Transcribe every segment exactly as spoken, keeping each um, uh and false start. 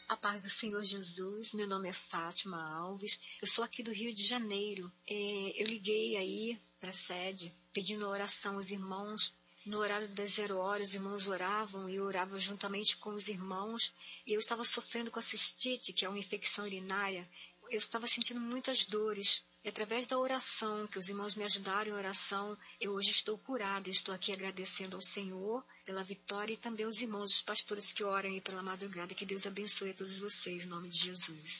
A paz do Senhor Jesus, meu nome é Fátima Alves, eu sou aqui do Rio de Janeiro. É, eu liguei aí para a sede pedindo oração aos irmãos. No horário das zero horas, os irmãos oravam e eu orava juntamente com os irmãos. E eu estava sofrendo com a cistite, que é uma infecção urinária. Eu estava sentindo muitas dores. E através da oração, que os irmãos me ajudaram em oração, eu hoje estou curada. Estou aqui agradecendo ao Senhor pela vitória e também aos irmãos, os pastores que oram aí pela madrugada. Que Deus abençoe a todos vocês, em nome de Jesus.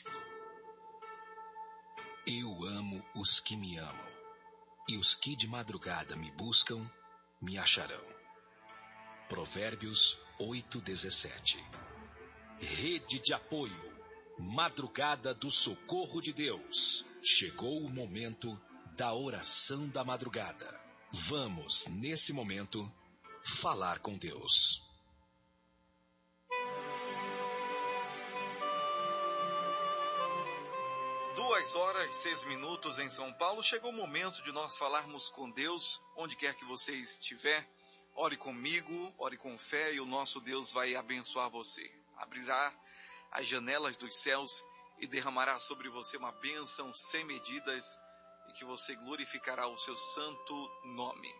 Eu amo os que me amam, e os que de madrugada me buscam, me acharão. Provérbios oito, dezessete. Rede de apoio, madrugada do socorro de Deus. Chegou o momento da oração da madrugada. Vamos, nesse momento, falar com Deus. Duas horas, seis minutos em São Paulo. Chegou o momento de nós falarmos com Deus, onde quer que você estiver. Ore comigo, ore com fé e o nosso Deus vai abençoar você. Abrirá as janelas dos céus e derramará sobre você uma bênção sem medidas e que você glorificará o seu santo nome.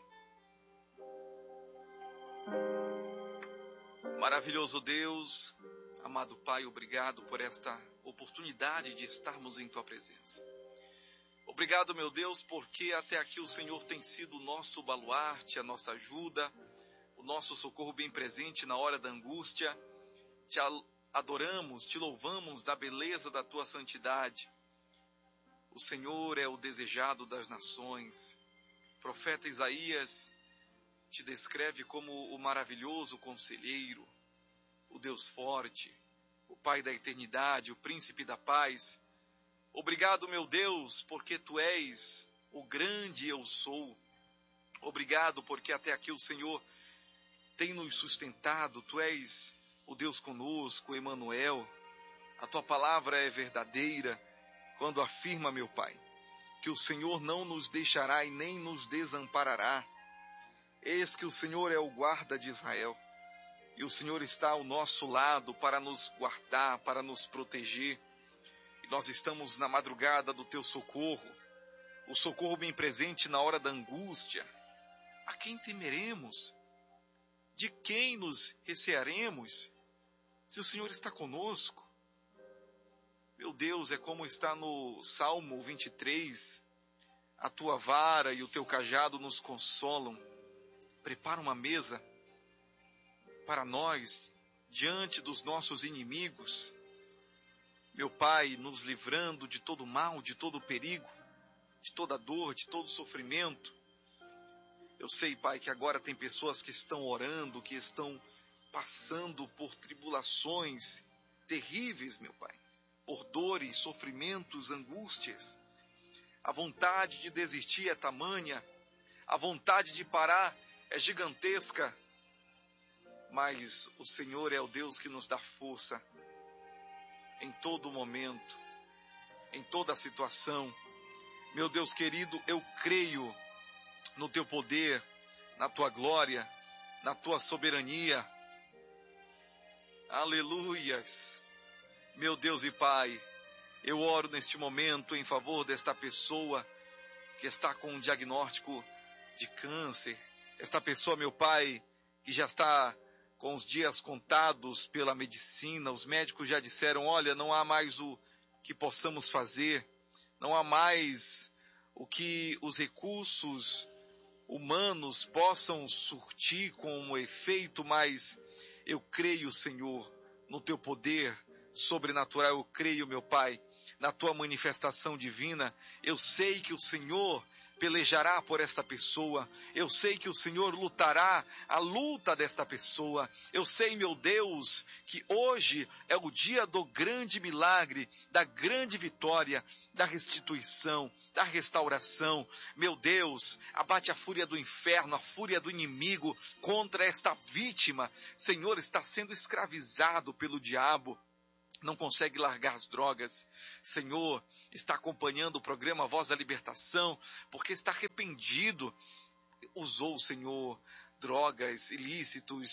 Maravilhoso Deus, amado Pai, obrigado por esta oportunidade de estarmos em Tua presença. Obrigado, meu Deus, porque até aqui o Senhor tem sido o nosso baluarte, a nossa ajuda, o nosso socorro bem presente na hora da angústia. Te adoramos, te louvamos da beleza da Tua santidade. O Senhor é o desejado das nações. O profeta Isaías te descreve como o maravilhoso conselheiro, o Deus forte, o Pai da eternidade, o príncipe da paz. Obrigado, meu Deus, porque Tu és o grande eu sou. Obrigado porque até aqui o Senhor tem nos sustentado. Tu és o Deus conosco, Emanuel. A Tua palavra é verdadeira quando afirma, meu Pai, que o Senhor não nos deixará e nem nos desamparará. Eis que o Senhor é o guarda de Israel. E o Senhor está ao nosso lado para nos guardar, para nos proteger. E nós estamos na madrugada do Teu socorro, o socorro bem presente na hora da angústia. A quem temeremos? De quem nos recearemos? Se o Senhor está conosco. Meu Deus, é como está no Salmo vinte e três. A Tua vara e o Teu cajado nos consolam. Prepara uma mesa para nós, diante dos nossos inimigos. Meu Pai, nos livrando de todo mal, de todo perigo, de toda dor, de todo sofrimento. Eu sei, Pai, que agora tem pessoas que estão orando, que estão passando por tribulações terríveis, meu Pai. Por dores, sofrimentos, angústias. A vontade de desistir é tamanha, a vontade de parar é gigantesca. Mas o Senhor é o Deus que nos dá força em todo momento, em toda situação. Meu Deus querido, eu creio no Teu poder, na Tua glória, na Tua soberania. Aleluias! Meu Deus e Pai, eu oro neste momento em favor desta pessoa que está com um diagnóstico de câncer. Esta pessoa, meu Pai, que já está com os dias contados pela medicina, os médicos já disseram, olha, não há mais o que possamos fazer, não há mais o que os recursos humanos possam surtir como efeito, mas eu creio, Senhor, no Teu poder sobrenatural, eu creio, meu Pai, na Tua manifestação divina. Eu sei que o Senhor pelejará por esta pessoa. Eu sei que o Senhor lutará a luta desta pessoa. Eu sei, meu Deus, que hoje é o dia do grande milagre, da grande vitória, da restituição, da restauração. Meu Deus, abate a fúria do inferno, a fúria do inimigo contra esta vítima. Senhor, está sendo escravizado pelo diabo. Não consegue largar as drogas. Senhor, está acompanhando o programa Voz da Libertação, porque está arrependido. Usou, Senhor, drogas ilícitos,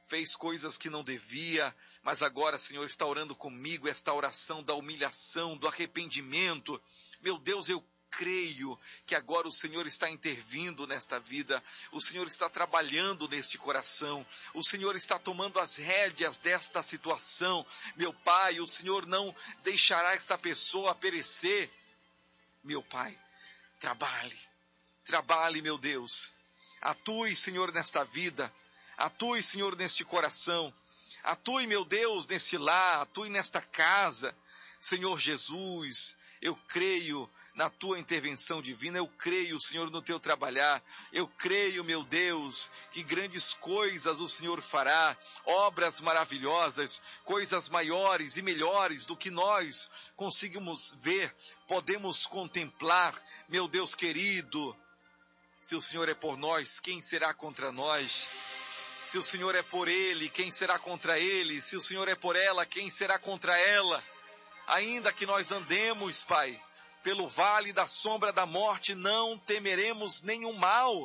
fez coisas que não devia, mas agora, Senhor, está orando comigo esta oração da humilhação, do arrependimento. Meu Deus, eu creio que agora o Senhor está intervindo nesta vida, o Senhor está trabalhando neste coração, o Senhor está tomando as rédeas desta situação. Meu Pai, o Senhor não deixará esta pessoa perecer. Meu Pai, trabalhe, trabalhe, meu Deus. Atue, Senhor, nesta vida, atue, Senhor, neste coração, atue, meu Deus, neste lar, atue nesta casa. Senhor Jesus, eu creio na tua intervenção divina, eu creio, Senhor, no teu trabalhar, eu creio, meu Deus, que grandes coisas o Senhor fará, obras maravilhosas, coisas maiores e melhores do que nós conseguimos ver, podemos contemplar. Meu Deus querido, se o Senhor é por nós, quem será contra nós? Se o Senhor é por ele, quem será contra ele? Se o Senhor é por ela, quem será contra ela? Ainda que nós andemos, Pai, pelo vale da sombra da morte, não temeremos nenhum mal.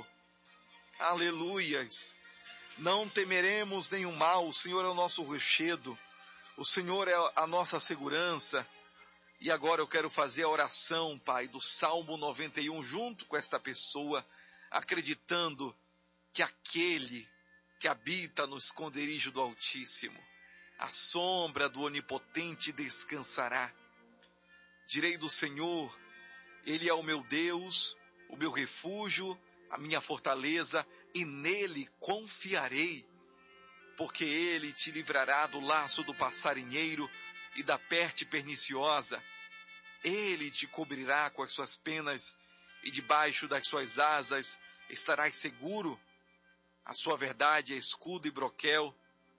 Aleluias. Não temeremos nenhum mal. O Senhor é o nosso rochedo. O Senhor é a nossa segurança. E agora eu quero fazer a oração, Pai, do Salmo noventa e um, junto com esta pessoa, acreditando que aquele que habita no esconderijo do Altíssimo, a sombra do Onipotente descansará. Direi do Senhor, Ele é o meu Deus, o meu refúgio, a minha fortaleza, e nele confiarei, porque Ele te livrará do laço do passarinheiro e da peste perniciosa. Ele te cobrirá com as suas penas, e debaixo das suas asas estarás seguro. A sua verdade é escudo e broquel.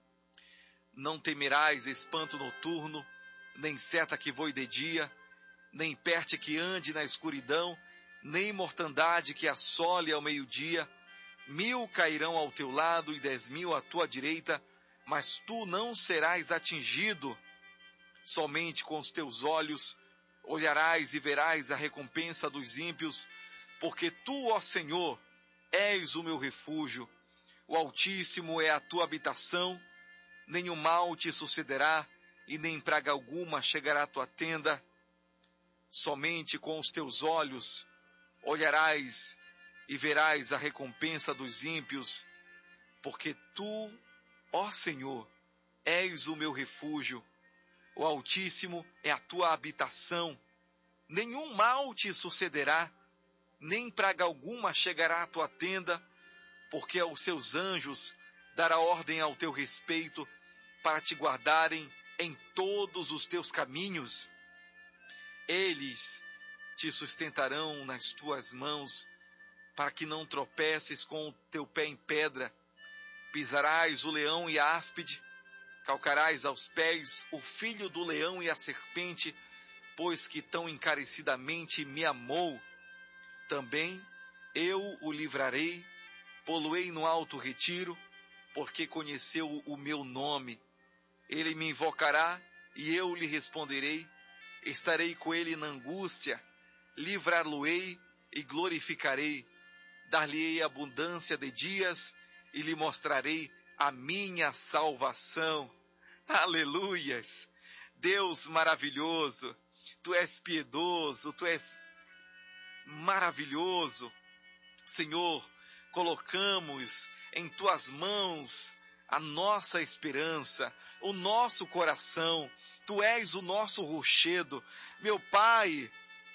Não temerás espanto noturno, nem seta que voe de dia, nem peste que ande na escuridão, nem mortandade que assole ao meio-dia. Mil cairão ao teu lado e dez mil à tua direita, mas tu não serás atingido. Somente com os teus olhos olharás e verás a recompensa dos ímpios, porque tu, ó Senhor, és o meu refúgio. O Altíssimo é a tua habitação, nenhum mal te sucederá, e nem praga alguma chegará à tua tenda. Somente com os teus olhos olharás e verás a recompensa dos ímpios, porque tu, ó Senhor, és o meu refúgio. O Altíssimo é a tua habitação. Nenhum mal te sucederá, nem praga alguma chegará à tua tenda, porque aos seus anjos dará ordem ao teu respeito, para te guardarem em todos os teus caminhos. Eles te sustentarão nas tuas mãos, para que não tropeces com o teu pé em pedra. Pisarás o leão e a áspide, calcarás aos pés o filho do leão e a serpente, pois que tão encarecidamente me amou. Também eu o livrarei, pô-lo-ei no alto retiro, porque conheceu o meu nome. Ele me invocará e eu lhe responderei. Estarei com ele na angústia, livrar-lo-ei e glorificarei. Dar-lhe-ei abundância de dias e lhe mostrarei a minha salvação. Aleluias! Deus maravilhoso, tu és piedoso, tu és maravilhoso. Senhor, colocamos em tuas mãos a nossa esperança, o nosso coração. Tu és o nosso rochedo. Meu Pai,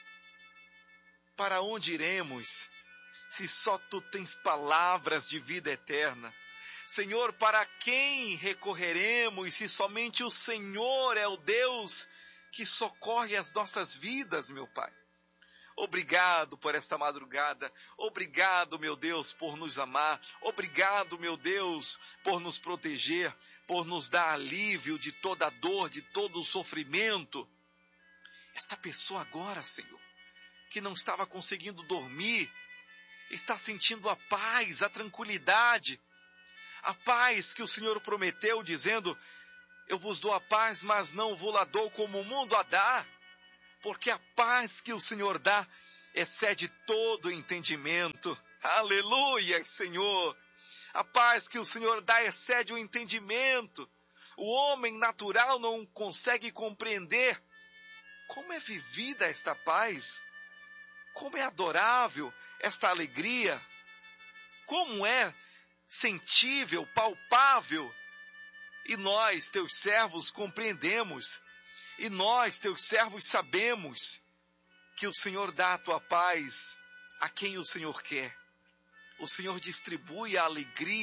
para onde iremos, se só tu tens palavras de vida eterna? Senhor, para quem recorreremos, se somente o Senhor é o Deus que socorre as nossas vidas, meu Pai? Obrigado por esta madrugada. Obrigado, meu Deus, por nos amar. Obrigado, meu Deus, por nos proteger, por nos dar alívio de toda a dor, de todo o sofrimento. Esta pessoa agora, Senhor, que não estava conseguindo dormir, está sentindo a paz, a tranquilidade, a paz que o Senhor prometeu, dizendo: eu vos dou a paz, mas não vou lá dou como o mundo a dá. Porque a paz que o Senhor dá excede todo entendimento. Aleluia, Senhor! A paz que o Senhor dá excede o entendimento. O homem natural não consegue compreender como é vivida esta paz, como é adorável esta alegria, como é sentível, palpável. E nós, teus servos, compreendemos. E nós, teus servos, sabemos que o Senhor dá a tua paz a quem o Senhor quer. O Senhor distribui a alegria